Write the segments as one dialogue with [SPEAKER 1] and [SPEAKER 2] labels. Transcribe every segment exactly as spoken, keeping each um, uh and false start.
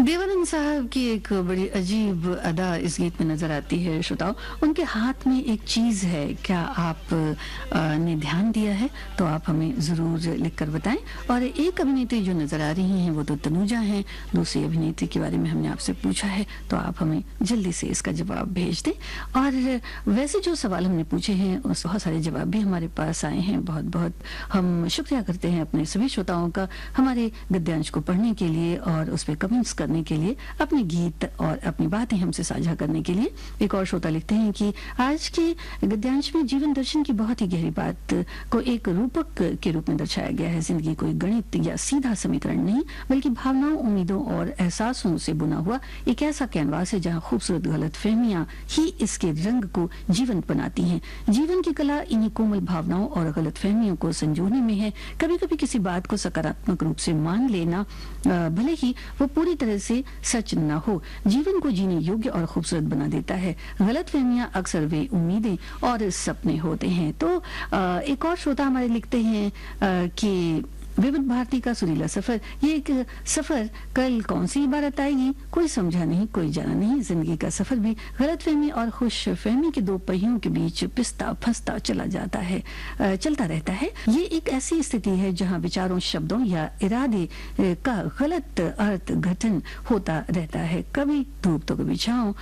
[SPEAKER 1] देवानंद साहब की एक बड़ी अजीब अदा इस गीत में नजर आती है श्रोताओं। उनके हाथ में एक चीज है, क्या आप आ, ने ध्यान दिया है? तो आप हमें जरूर लिखकर बताएं। और एक अभिनेत्री जो नजर आ रही हैं वो तो तनुजा हैं। दूसरी अभिनेत्री के बारे में हमने आपसे पूछा है, तो आप हमें जल्दी से इसका जवाब भेज दें। और वैसे जो सवाल हमने पूछे हैं उस बहुत सारे जवाब भी हमारे पास आए हैं। बहुत बहुत हम शुक्रिया करते हैं अपने सभी श्रोताओं का हमारे गद्यांश को पढ़ने के लिए और उस पर कमेंट्स करने के लिए, अपने गीत और अपनी बातें हमसे साझा करने के लिए। एक और श्रोता लिखते हैं कि आज के गद्यांश में जीवन दर्शन की बहुत ही गहरी बात को एक रूपक के रूप में दर्शाया गया है। जिंदगी कोई गणित या सीधा समीकरण नहीं, बल्कि भावनाओं, उम्मीदों और एहसासों से बुना हुआ एक ऐसा कैनवास है जहाँ खूबसूरत गलत फहमियां ही इसके रंग को जीवंत बनाती हैं। जीवन की कला इन्हीं कोमल भावनाओं और गलत फहमियों को संजोने में है। कभी कभी किसी बात को सकारात्मक रूप से मान लेना, भले ही वो पूरी तरह से सच न हो, जीवन को जीने योग्य और खूबसूरत बना देता है। गलत फहमियां अक्सर वे उम्मीदें और सपने होते हैं। तो आ, एक और श्रोता हमारे लिखते हैं आ, कि विविध भारती का सुरीला सफर, ये एक सफर कल कौन सी इबारत आएगी कोई समझा नहीं, कोई जाना नहीं। जिंदगी का सफर भी गलत फहमी और खुश फहमी के दो पहियों के बीच पिसता फंसता चला जाता है, चलता रहता है। ये एक ऐसी स्थिति है जहां विचारों, शब्दों या इरादे का गलत अर्थ गठन होता रहता है, कभी धूप तो कभी छांव।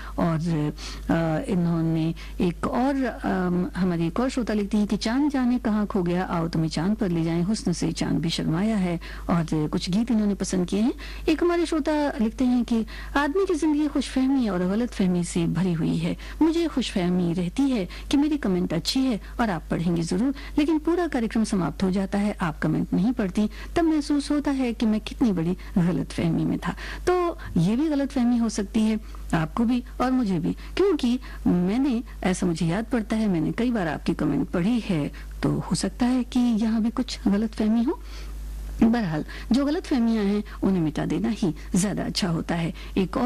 [SPEAKER 1] और इन्होंने एक और हमारी एक और श्रोता लिखती है कि चांद जाने कहाँ खो गया, आओ तुम्हें चांद पर ले जाएं, हुस्न से चांद भी शर्माया है। और कुछ गीत इन्होंने पसंद किए हैं। एक हमारे श्रोता लिखते हैं कि आदमी की जिंदगी खुशफहमी और गलत फहमी से भरी हुई है। मुझे खुशफहमी रहती है कि मेरी कमेंट अच्छी है और आप पढ़ेंगे जरूर, लेकिन पूरा कार्यक्रम समाप्त हो जाता है, आप कमेंट नहीं पढ़ती, तब महसूस होता है कि मैं कितनी बड़ी गलत फहमी में था। तो ये भी गलत फहमी हो सकती है आपको भी और मुझे भी, क्योंकि मैंने, ऐसा मुझे याद पड़ता है, मैंने कई बार आपकी कमेंट पढ़ी है, तो हो सकता है कि यहाँ भी कुछ गलत फहमी हो। बहरहाल जो गलत फहमियां हैं उन्हें मिटा देना ही ज्यादा अच्छा होता है। एक और